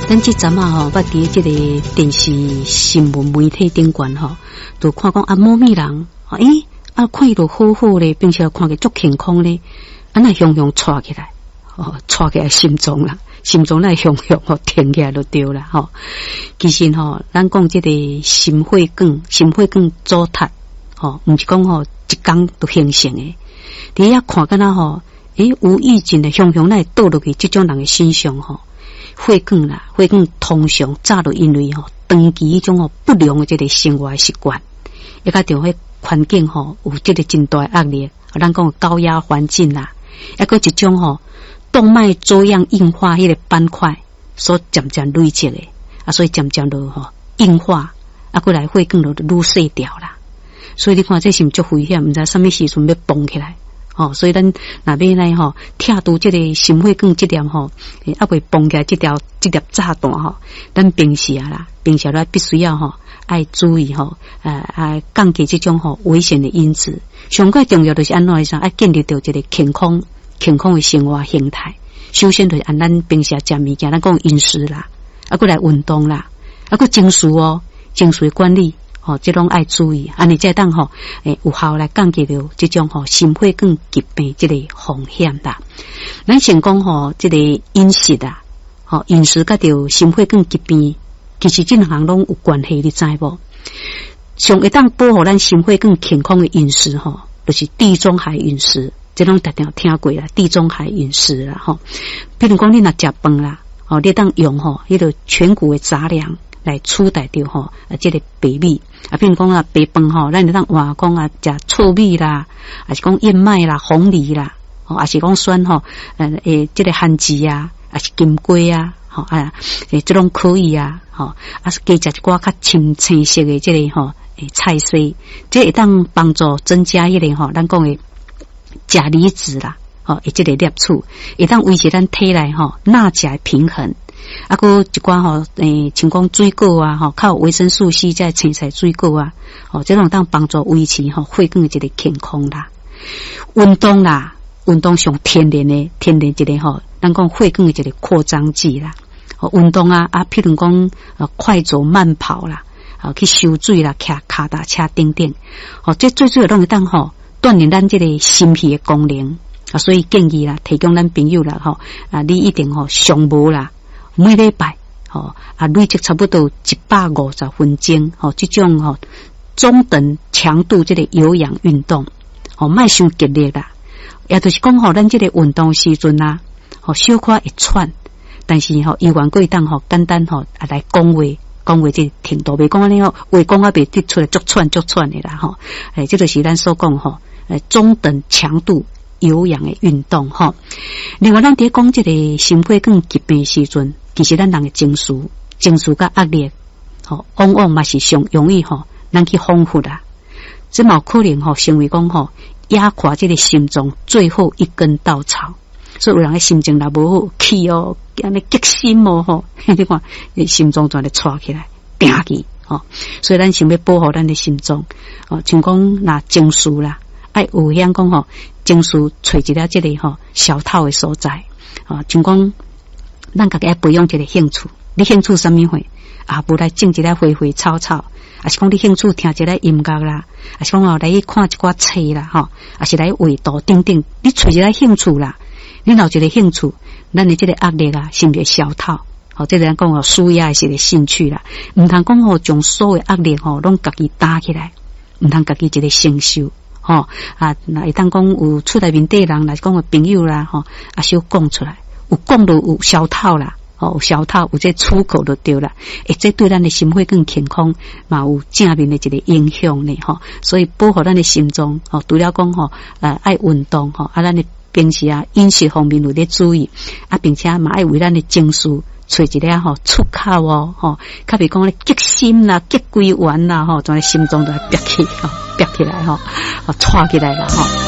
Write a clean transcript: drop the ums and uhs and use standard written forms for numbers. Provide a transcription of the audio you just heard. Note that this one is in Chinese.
咱这阵啊捌伫这个电视新闻媒体顶悬都看讲某咪人看伊都好好咧，并且看起足健康咧，那雄雄喘起来喘起来心脏啦，心脏那雄雄停起来就对啦其实咱讲这个心血管阻塞毋是讲一天都形成诶，你遐看干那无意间的雄雄那会倒落去这种人的身上血管通常早就因为长期迄种不良的这个生活习惯，也加上迄环境有这个真大压力，咱讲高压环境啦，还个一种动脉粥样硬化迄个斑块所渐渐累积的所以渐渐就硬化，过来血管就愈细条啦。所以你看这是足危险，毋知什么时阵要崩起来。所以咱若要来拆除这个心血管这点未崩起来这粒炸弹咱平时咱必须要爱注意降低这种危险的因子。上个重要就是安怎说，爱建立到一个健康的生活形态。首先就是按咱平时食物件，咱讲饮食啦，过来运动啦，过情绪情绪管理。这拢爱注意，安尼才当有效来降低到这种心血管疾病这个风险啦。咱先讲这个饮食啦，饮食甲着心血管疾病，其实这两项拢有关系，你知无？上会当保护咱心血管健康的饮食就是地中海饮食，这拢大家听过啦，地中海饮食啦比如讲你若食饭啦，你当用迄个全谷的杂粮来取代掉这个白米比如讲白饭咱就当话讲食糙米啦，还是讲燕麦啦、红梨啦，还是讲选这个番薯啊，还是金龟啊，这种可以是加食一寡较清青色的这个菜色，这会当帮助增加迄个咱讲的钾离子啦，这个摄取，会当维持咱体内钠钾平衡。个一寡像讲水果啊较有维生素 C 在青菜水果啊这种当帮助维持血管的一个健康啦。运动啦，运动上天然一个咱讲血管的一个扩张剂啦。运动譬如讲快走慢跑啦，去游水啦，骑脚踏车等等这最主要拢会当锻炼咱这个心肺的功能所以建议啦，提供咱朋友啦你一定上无啦每礼拜累积差不多150分钟这种中等强度这个有氧运动莫伤激烈啦，也就是讲咱这个运动时阵小可会喘，但是有缘过当简单来讲话这程度，袂讲安尼话讲袂得出来足喘的啦这就是咱所讲中等强度有氧的运动另外咱伫讲这个心血管疾病时阵，其实咱人的情绪甲压力往往嘛是上容易咱去丰富啦，这嘛有可能成为讲压垮这个心脏最后一根稻草。所以有人的心情若无好气安尼激心你看心脏全咧喘起来拼去所以咱想要保护咱的心脏像讲若情绪啦，爱有想讲情绪找一个这个小套的所在像讲咱家己爱培养一个兴趣，你兴趣什么货无来种一个花花草草，还是讲你兴趣听一个音乐啦，还是讲来看一寡册啦还是来画图等等，你找一个兴趣啦，你有一个兴趣，咱的这个压力是不是消透这个人讲舒压是个兴趣啦，唔通讲将所有压力拢家己打起来，唔通家己一个承受那会当讲有厝内面底人来讲朋友啦小讲出来，有讲到有消透啦有消透有这出口就对啦，这对咱的心血管健康嘛有正面的一个影响呢所以保护咱的心脏除了讲爱运动咱的平时饮食方面有咧注意并且嘛爱为咱的情绪找一个出口较别讲咧激心啦、激规丸啦，像心脏都要憋起来喘起来啦